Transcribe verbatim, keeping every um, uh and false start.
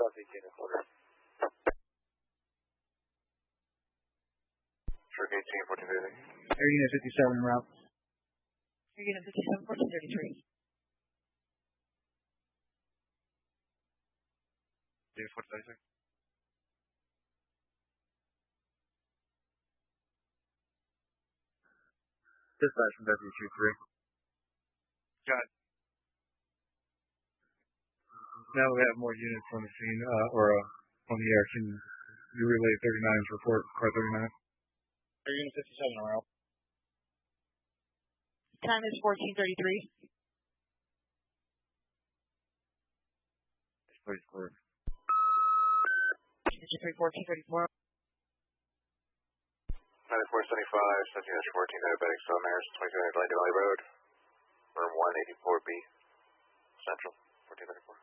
South eighteen and quarter. Shark eighteen, fourteen thirty. Air Unit fifty-seven en route. Air Unit fifty-seven, fourteen thirty-three. Unit fourteen thirty-three. Dispatch from W two three. Got it. Now we have more units on the scene, uh, or uh, on the air. Can you relay thirty-nine's report, car thirty-nine? Air Unit fifty-seven en route. Time is fourteen thirty-three. Please clear. District fourteen thirty-four. ninety-four seventy-five, seventeen fourteen, diabetic, Southern Maris, twenty-two hundred Light Valley Road, room one eighty-four B, Central, fourteen thirty-four.